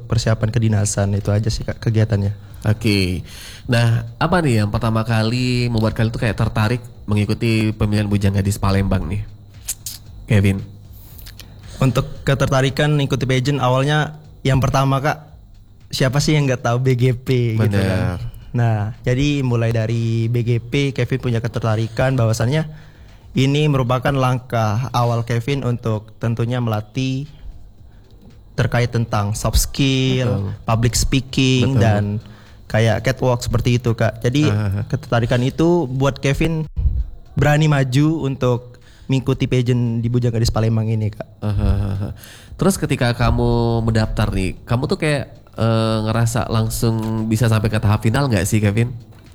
untuk persiapan kedinasan. Itu aja sih Kak kegiatannya. Oke. Nah, apa nih yang pertama kali membuat kalian tuh kayak tertarik mengikuti pemilihan Bujang Gadis Palembang nih, Kevin? Untuk ketertarikan ikuti pageant awalnya yang pertama Kak, siapa sih yang nggak tahu BGP gitu kan. Nah, jadi mulai dari BGP Kevin punya ketertarikan bahwasannya ini merupakan langkah awal Kevin untuk tentunya melatih terkait tentang soft skill, public speaking, dan kayak catwalk seperti itu Kak. Jadi ketertarikan itu buat Kevin berani maju untuk mengikuti pageant di Bujang Gadis Palembang ini Kak. Terus ketika kamu mendaftar nih, kamu tuh kayak ngerasa langsung bisa sampai ke tahap final nggak sih Kevin?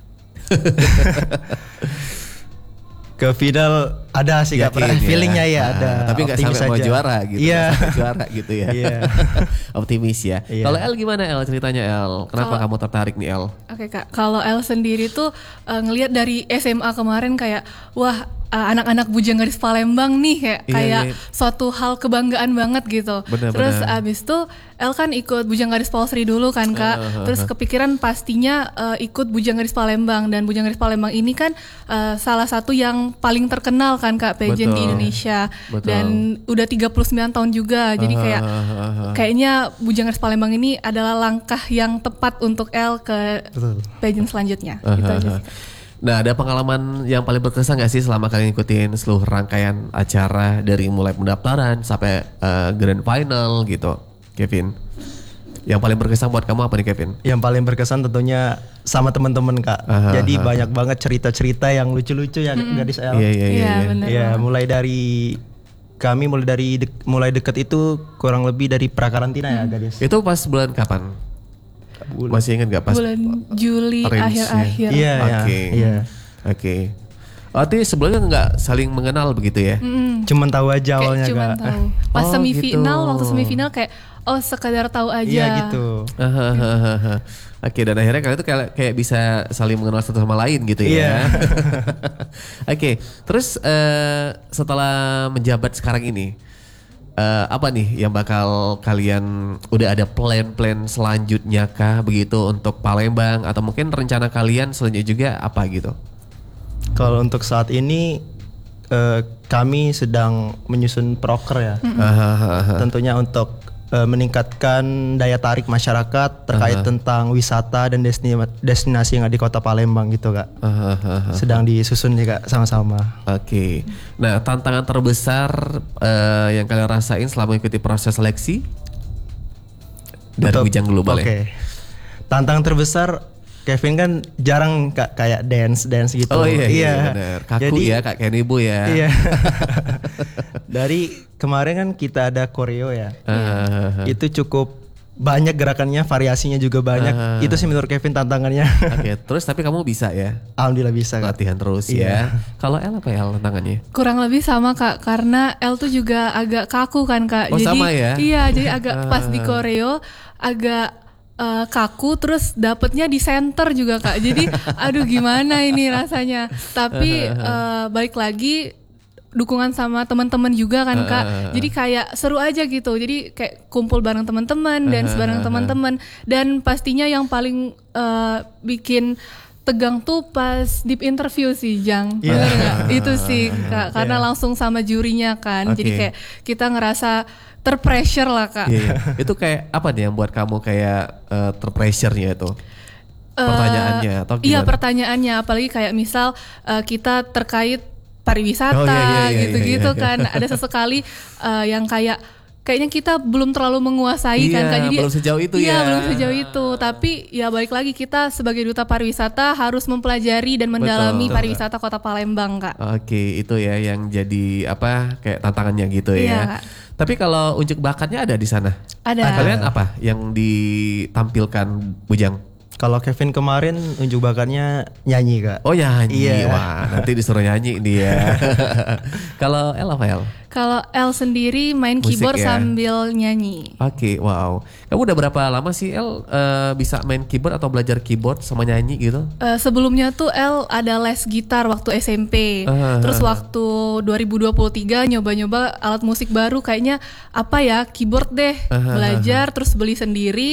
Ke final ada sih Kak, feelingnya ya ada. Tapi nggak sampai mau juara gitu. Iya. Juara gitu ya. Iya. Optimis ya. Iya. Kalau El gimana El ceritanya El? Kenapa kamu tertarik nih El? Oke Kak, kalau El sendiri tuh ngelihat dari SMA kemarin kayak wah anak-anak Bujang Gadis Palembang nih kayak suatu hal kebanggaan banget gitu. Terus abis itu El kan ikut Bujang Gadis Polsri dulu kan Kak. Terus kepikiran pastinya ikut Bujang Gadis Palembang, dan Bujang Gadis Palembang ini kan salah satu yang paling terkenal kan Kak pageant di Indonesia. Dan udah 39 tahun juga. Jadi kayaknya Bujang Gadis Palembang ini adalah langkah yang tepat untuk El ke pageant selanjutnya. Gitu aja sih. Nah, ada pengalaman yang paling berkesan gak sih selama kalian ngikutin seluruh rangkaian acara dari mulai pendaftaran sampai grand final gitu, Kevin? Yang paling berkesan buat kamu apa nih Kevin? Yang paling berkesan tentunya sama teman-teman Kak. Jadi banyak banget cerita-cerita yang lucu-lucu ya Gadis El. Iya, mulai dari kami mulai deket itu kurang lebih dari pra-karantina ya Gadis. Itu pas bulan kapan? Masih ingat gak pas? Bulan Juli akhir-akhir. Iya. Oke. Artinya sebelumnya nggak saling mengenal begitu ya? Cuman tahu aja awalnya cuman Kak. Tahu. Pas semifinal, gitu. Waktu semifinal kayak sekadar tahu aja. Iya gitu. Oke, dan akhirnya kalian tuh kayak bisa saling mengenal satu sama lain gitu ya. Oke, terus setelah menjabat sekarang ini, apa nih yang bakal kalian udah ada plan-plan selanjutnya kah begitu untuk Palembang, atau mungkin rencana kalian selanjutnya juga apa gitu? Kalau untuk saat ini kami sedang menyusun proker ya. Tentunya untuk meningkatkan daya tarik masyarakat terkait tentang wisata dan destinasi yang ada di Kota Palembang gitu Kak. Sedang disusun nih Kak sama-sama. Oke. Nah, tantangan terbesar yang kalian rasain selama mengikuti proses seleksi dari Bujang dulu boleh. Oke. Tantangan terbesar Kevin kan jarang Kak kayak dance gitu. Oh iya benar. Kaku jadi, ya Kak Kenny Bu ya. Iya. Dari kemarin kan kita ada koreo ya. Itu cukup banyak gerakannya, variasinya juga banyak. Itu sih menurut Kevin tantangannya. Oke, terus tapi kamu bisa ya? Alhamdulillah bisa Kak. Latihan terus ya. Kalau El apa ya tantangannya? Kurang lebih sama Kak, karena El tuh juga agak kaku kan Kak. Oh, jadi sama ya? Iya, jadi agak pas di koreo agak kaku, terus dapetnya di center juga Kak. Jadi aduh gimana ini rasanya. Tapi balik lagi dukungan sama teman-teman juga kan Kak. Jadi kayak seru aja gitu. Jadi kayak kumpul bareng teman-teman, dance bareng teman-teman, dan pastinya yang paling bikin tegang tuh pas deep interview sih Jang. Bener gak? Itu sih Kak, karena langsung sama jurinya kan. Jadi kayak kita ngerasa terpressure lah Kak. Itu kayak apa nih yang buat kamu kayak terpressure-nya itu? Pertanyaannya atau gimana? Iya, pertanyaannya, apalagi kayak misal kita terkait pariwisata gitu-gitu kan. Ada sesekali yang kayaknya kita belum terlalu menguasai kan Kak. Jadi belum sejauh itu ya. Iya, belum sejauh itu. Tapi ya balik lagi, kita sebagai duta pariwisata harus mempelajari dan mendalami pariwisata Kota Palembang Kak. Oke, itu ya yang jadi apa kayak tantangannya gitu ya. Iya. Tapi kalau unjuk bakatnya ada di sana? Ada. Kalian apa yang ditampilkan Bujang? Kalau Kevin kemarin unjuk bakatnya nyanyi Kak. Oh nyanyi, iya. Wah nanti disuruh nyanyi dia. Kalau El apa El? Kalau El sendiri main musik keyboard ya? Sambil nyanyi. Oke, wow. Kamu udah berapa lama sih El bisa main keyboard atau belajar keyboard sama nyanyi gitu? Sebelumnya tuh El ada les gitar waktu SMP. Terus waktu 2023 nyoba-nyoba alat musik baru, kayaknya apa ya, keyboard deh. Belajar terus beli sendiri.